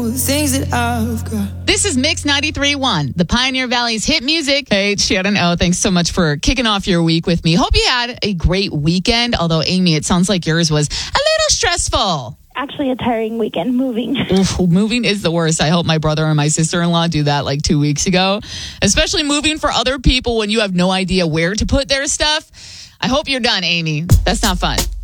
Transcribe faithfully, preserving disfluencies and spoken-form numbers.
all the things that I've got. This is Mix ninety-three point one, the Pioneer Valley's hit music. Hey, it's Shannon O. Thanks so much for kicking off your week with me. Hope you had a great weekend. Although, Amy, it sounds like yours was a little stressful. Actually, a tiring weekend moving. Oof, moving is the worst. I hope my brother and my sister-in-law do that like two weeks ago. Especially moving for other people when you have no idea where to put their stuff. I hope you're done, Amy. That's not fun.